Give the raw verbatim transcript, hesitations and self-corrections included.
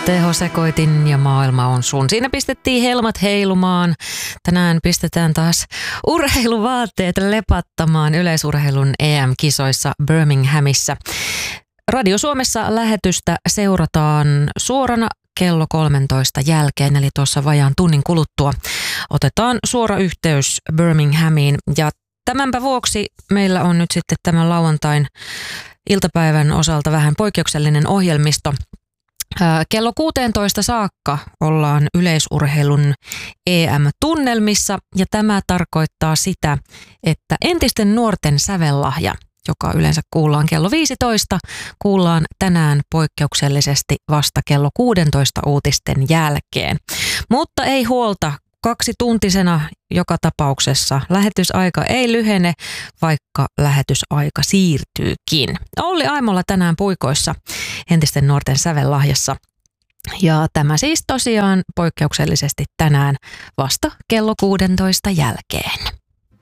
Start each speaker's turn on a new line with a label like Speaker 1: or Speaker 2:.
Speaker 1: tehosekoitin ja maailma on sun. Siinä pistettiin helmat heilumaan. Tänään pistetään taas urheiluvaatteet lepattamaan yleisurheilun E M-kisoissa Birminghamissa. Radio Suomessa lähetystä seurataan suorana kello kolmentoista jälkeen, eli tuossa vajaan tunnin kuluttua otetaan suora yhteys Birminghamiin. Ja tämänpä vuoksi meillä on nyt sitten tämän lauantain iltapäivän osalta vähän poikkeuksellinen ohjelmisto. Kello kuusitoista saakka ollaan yleisurheilun E M-tunnelmissa ja tämä tarkoittaa sitä, että entisten nuorten sävellahja, joka yleensä kuullaan kello viisitoista, kuullaan tänään poikkeuksellisesti vasta kello kuusitoista uutisten jälkeen. Mutta ei huolta, kaksituntisena joka tapauksessa lähetysaika ei lyhene, vaikka lähetysaika siirtyykin. Olli Aimola tänään puikoissa entisten nuorten sävellahjassa. Ja tämä siis tosiaan poikkeuksellisesti tänään vasta kello kuusitoista jälkeen.